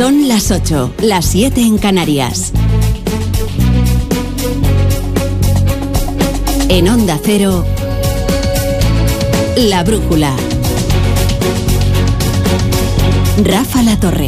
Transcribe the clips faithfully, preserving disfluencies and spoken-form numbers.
Son las ocho, las siete en Canarias. En Onda Cero, La Brújula. Rafa La Torre.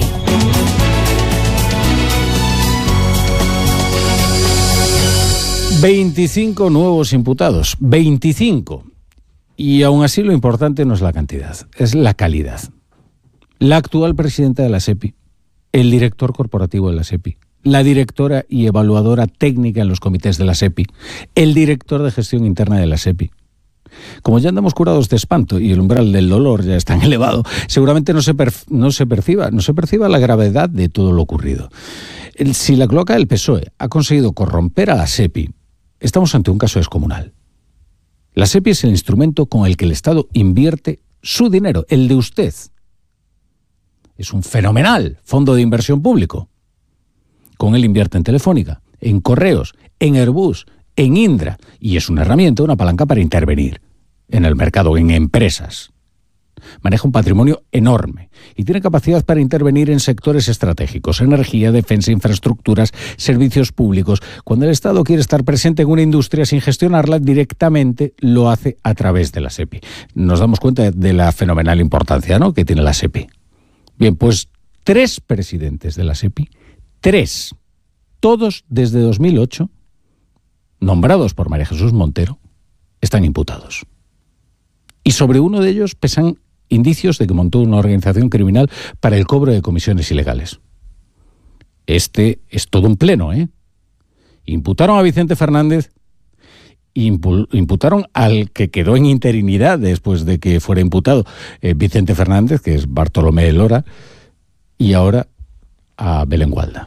veinticinco nuevos imputados, veinticinco. Y aún así lo importante no es la cantidad, es la calidad. La actual presidenta de la SEPI, el director corporativo de la SEPI, la directora y evaluadora técnica en los comités de la SEPI, el director de gestión interna de la SEPI. Como ya andamos curados de espanto y el umbral del dolor ya es tan elevado, seguramente no se, perf- no se perciba, no se perciba la gravedad de todo lo ocurrido. El, si la cloaca del P S O E ha conseguido corromper a la SEPI, estamos ante un caso descomunal. La SEPI es el instrumento con el que el Estado invierte su dinero, el de usted. Es un fenomenal fondo de inversión público. Con él invierte en Telefónica, en Correos, en Airbus, en Indra, y es una herramienta, una palanca para intervenir en el mercado, en empresas. Maneja un patrimonio enorme y tiene capacidad para intervenir en sectores estratégicos, energía, defensa, infraestructuras, servicios públicos. Cuando el Estado quiere estar presente en una industria sin gestionarla directamente, lo hace a través de la SEPI. Nos damos cuenta de la fenomenal importancia, ¿no?, que tiene la SEPI. Bien, pues tres presidentes de la SEPI, tres, todos desde dos mil ocho, nombrados por María Jesús Montero, están imputados. Y sobre uno de ellos pesan indicios de que montó una organización criminal para el cobro de comisiones ilegales. Este es todo un pleno, ¿eh? Imputaron a Vicente Fernández, impu- imputaron al que quedó en interinidad después de que fuera imputado, eh, Vicente Fernández, que es Bartolomé Lora, y ahora a Belén Gualda.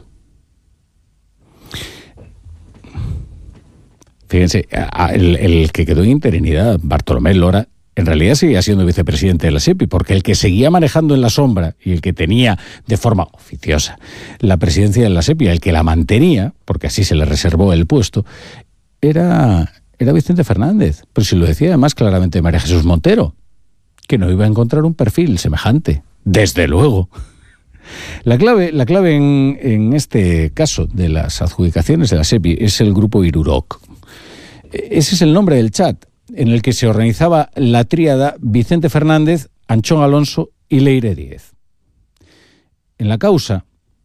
Fíjense, a, el, el que quedó en interinidad, Bartolomé Lora, en realidad seguía siendo vicepresidente de la SEPI, porque el que seguía manejando en la sombra y el que tenía de forma oficiosa la presidencia de la SEPI, el que la mantenía, porque así se le reservó el puesto, era, era Vicente Fernández. Pero si lo decía además claramente María Jesús Montero, que no iba a encontrar un perfil semejante, desde luego. La clave, la clave en, en este caso de las adjudicaciones de la SEPI es el grupo Iruroc. Ese es el nombre del chat en el que se organizaba la tríada Vicente Fernández, Anchón Alonso y Leire Díez. En la causa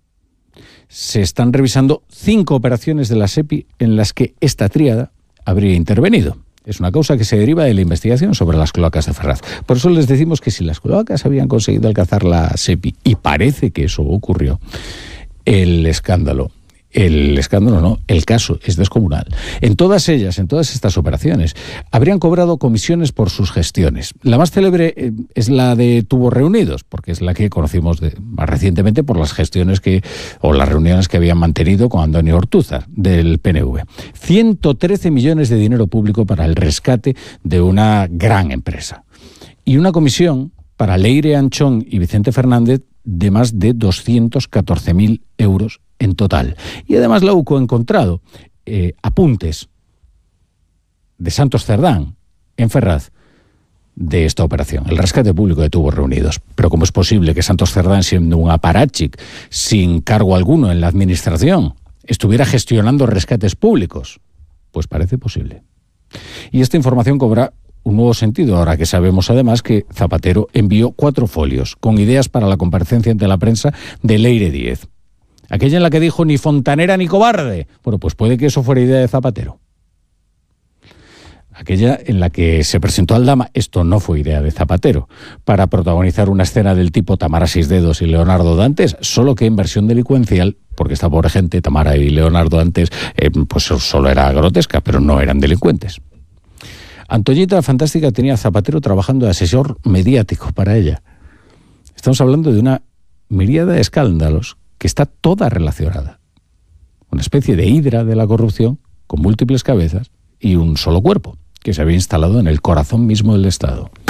se están revisando cinco operaciones de la SEPI en las que esta tríada habría intervenido. Es una causa que se deriva de la investigación sobre las cloacas de Ferraz. Por eso les decimos que si las cloacas habían conseguido alcanzar la SEPI, y parece que eso ocurrió, el escándalo El escándalo no, el caso es descomunal. En todas ellas, en todas estas operaciones, habrían cobrado comisiones por sus gestiones. La más célebre eh, es la de Tubos Reunidos, porque es la que conocimos de, más recientemente por las gestiones que, o las reuniones que habían mantenido con Antonio Ortúzar, del P N V. ciento trece millones de dinero público para el rescate de una gran empresa. Y una comisión para Leire Anchón y Vicente Fernández de más de doscientos catorce mil euros en total. Y además la U C O ha encontrado eh, apuntes de Santos Cerdán en Ferraz de esta operación, el rescate público de Tubos Reunidos. Pero ¿cómo es posible que Santos Cerdán, siendo un aparachic sin cargo alguno en la administración, estuviera gestionando rescates públicos? Pues parece posible. Y esta información cobra un nuevo sentido ahora que sabemos además que Zapatero envió cuatro folios con ideas para la comparecencia ante la prensa de Leire Díez. Aquella en la que dijo ni fontanera ni cobarde. Bueno, pues puede que eso fuera idea de Zapatero. Aquella en la que se presentó Aldama, esto no fue idea de Zapatero, para protagonizar una escena del tipo Tamara Seis Dedos y Leonardo Dantes, solo que en versión delincuencial, porque esta pobre gente, Tamara y Leonardo Dantes, eh, pues solo era grotesca, pero no eran delincuentes. Antoñita la Fantástica tenía a Zapatero trabajando de asesor mediático para ella. Estamos hablando de una miríada de escándalos que está toda relacionada. Una especie de hidra de la corrupción con múltiples cabezas y un solo cuerpo que se había instalado en el corazón mismo del Estado.